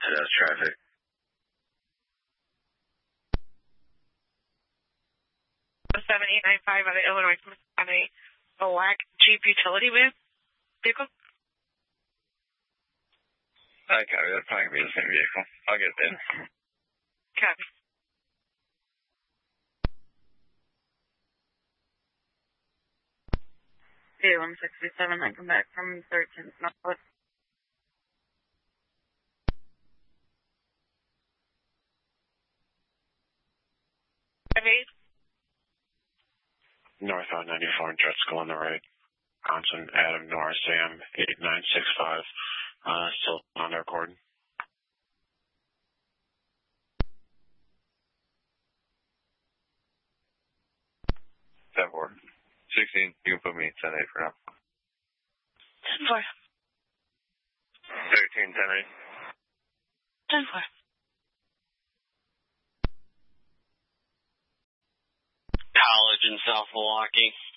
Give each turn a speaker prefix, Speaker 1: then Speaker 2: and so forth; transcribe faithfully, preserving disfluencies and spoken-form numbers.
Speaker 1: to that traffic.
Speaker 2: seven eight nine five out of Illinois on a black Jeep utility vehicle.
Speaker 1: I copy. That's probably going to be the same vehicle. I'll get there.
Speaker 2: Copy. Okay, one sixty-seven, I come back from thirteenth Northwest. eight.
Speaker 3: Northbound ninety-four in jet school on the right. Johnson, Adam, Norris, Sam, eight nine six five. Uh, still on the record.
Speaker 1: ten four. sixteen, you can put me ten eight for now.
Speaker 2: ten four.
Speaker 1: thirteen, ten eight.
Speaker 2: ten four.
Speaker 4: College in South Milwaukee.